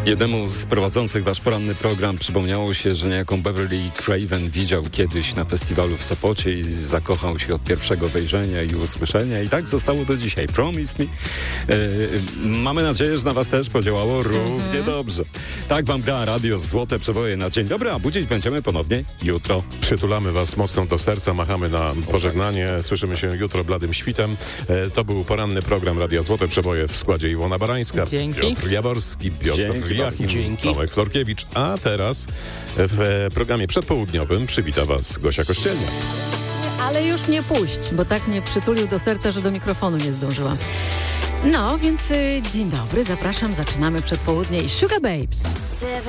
Jednemu z prowadzących wasz poranny program przypomniało się, że niejaką Beverly Craven widział kiedyś na festiwalu w Sopocie i zakochał się od pierwszego wejrzenia i usłyszenia i tak zostało do dzisiaj. Promise me. Mamy nadzieję, że na was też podziałało równie dobrze. Tak wam gra radio Złote Przeboje na dzień dobry, a budzić będziemy ponownie jutro. Przytulamy was mocno do serca, machamy na pożegnanie. Słyszymy się jutro bladym świtem. To był poranny program Radia Złote Przeboje w składzie Iwona Barańska, Dzięki. Piotr Jaworski, Piotr Jachim, Tomek Florkiewicz. A teraz w programie przedpołudniowym przywita was Gosia Kościelnia. Ale już mnie puść, bo tak mnie przytulił do serca, że do mikrofonu nie zdążyłam. No, więc dzień dobry, zapraszam, zaczynamy przedpołudnie i Sugar Babes.